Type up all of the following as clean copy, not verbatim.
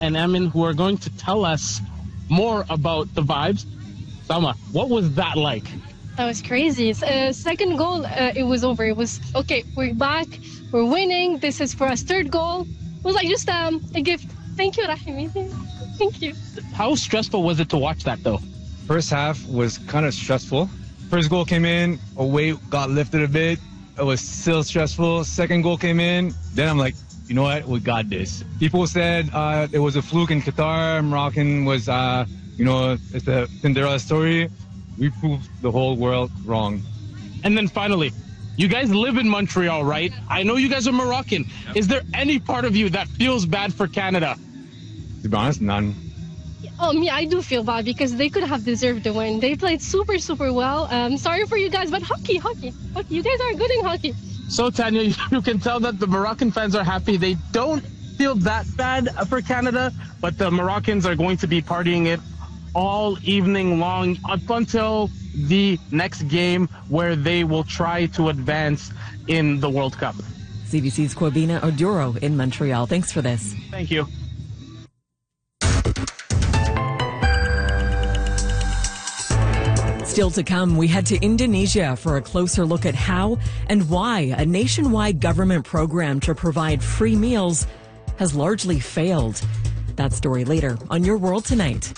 and Emin, who are going to tell us more about the vibes. Salma, what was that like? That was crazy. Second goal, it was over. It was, okay, we're back, we're winning. This is for us. Third goal was like just a gift. Thank you, Rahimi. Thank you. How stressful was it to watch that, though? First half was kind of stressful. First goal came in, a weight got lifted a bit. It was still stressful. Second goal came in. Then I'm like, you know what? We got this. People said it was a fluke in Qatar. Moroccan was, it's a Cinderella story. We proved the whole world wrong. And then finally, you guys live in Montreal, right? I know you guys are Moroccan. Yep. Is there any part of you that feels bad for Canada? To be honest, none. Yeah, I do feel bad because they could have deserved the win. They played super, super well. Sorry for you guys, but hockey. You guys are good in hockey. So, Tanya, you can tell that the Moroccan fans are happy. They don't feel that bad for Canada, but the Moroccans are going to be partying it all evening long up until the next game where they will try to advance in the World Cup. CBC's Kwabena Oduro in Montreal. Thanks for this. Thank you. Still to come, we head to Indonesia for a closer look at how and why a nationwide government program to provide free meals has largely failed. That story later on Your World Tonight.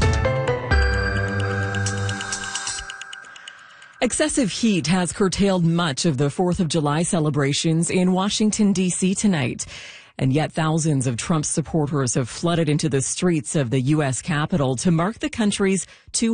Excessive heat has curtailed much of the 4th of July celebrations in Washington, D.C. tonight. And yet thousands of Trump supporters have flooded into the streets of the U.S. Capitol to mark the country's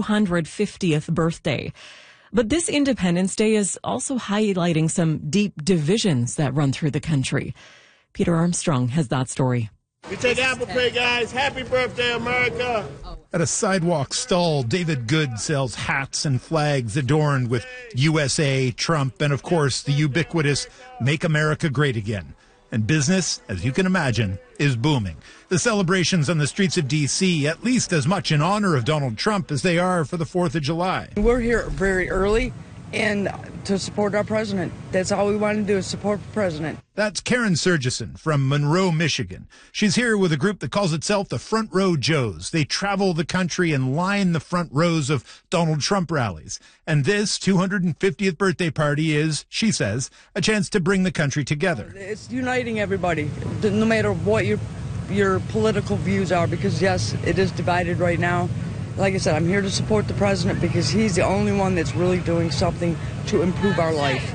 250th birthday. But this Independence Day is also highlighting some deep divisions that run through the country. Peter Armstrong has that story. You take Apple Pay, guys. Happy birthday, America. At a sidewalk stall, David Good sells hats and flags adorned with USA, Trump, and of course the ubiquitous Make America Great Again. And business, as you can imagine, is booming. The celebrations on the streets of D.C. at least as much in honor of Donald Trump as they are for the 4th of July. We're here very early and to support our president. That's all we want to do is support the president. That's Karen Surgison from Monroe, Michigan. She's here with a group that calls itself the Front Row Joes. They travel the country and line the front rows of Donald Trump rallies. And this 250th birthday party is, she says, a chance to bring the country together. It's uniting everybody, no matter what your political views are, because, yes, it is divided right now. Like I said, I'm here to support the president because he's the only one that's really doing something to improve our life.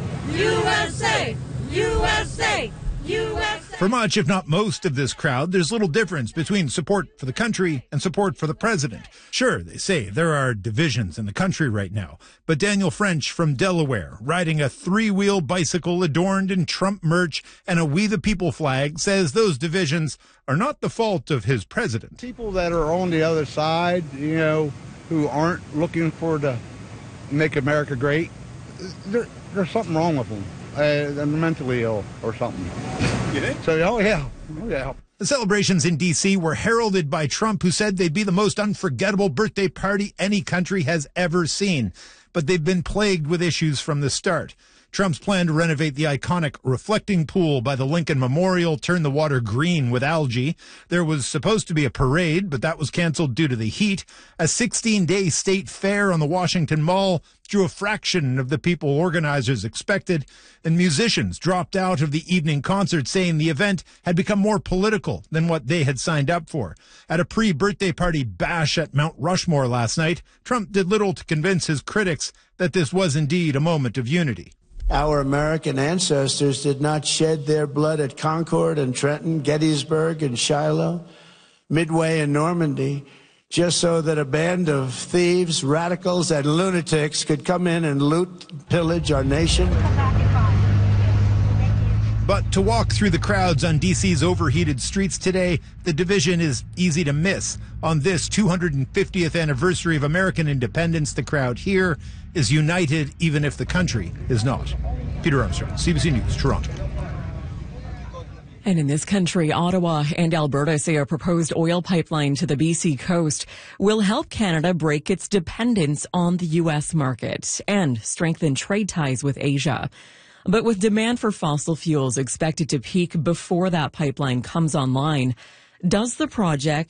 USA! USA! USA! For much, if not most of this crowd, there's little difference between support for the country and support for the president. Sure, they say there are divisions in the country right now, but Daniel French from Delaware, riding a 3-wheel bicycle adorned in Trump merch and a We the People flag, says those divisions are not the fault of his president. People that are on the other side, who aren't looking for to make America great, there's something wrong with them. They're mentally ill or something. You think? So, oh yeah. The celebrations in D.C. were heralded by Trump, who said they'd be the most unforgettable birthday party any country has ever seen. But they've been plagued with issues from the start. Trump's plan to renovate the iconic reflecting pool by the Lincoln Memorial, turn the water green with algae. There was supposed to be a parade, but that was canceled due to the heat. A 16-day state fair on the Washington Mall drew a fraction of the people organizers expected, and musicians dropped out of the evening concert, saying the event had become more political than what they had signed up for. At a pre-birthday party bash at Mount Rushmore last night, Trump did little to convince his critics that this was indeed a moment of unity. Our American ancestors did not shed their blood at Concord and Trenton, Gettysburg and Shiloh, Midway and Normandy, just so that a band of thieves, radicals, and lunatics could come in and loot, pillage our nation. But to walk through the crowds on D.C.'s overheated streets today, the division is easy to miss. On this 250th anniversary of American independence, the crowd here is united, even if the country is not. Peter Armstrong, CBC News, Toronto. And in this country, Ottawa and Alberta say a proposed oil pipeline to the BC coast will help Canada break its dependence on the U.S. market and strengthen trade ties with Asia. But with demand for fossil fuels expected to peak before that pipeline comes online, does the project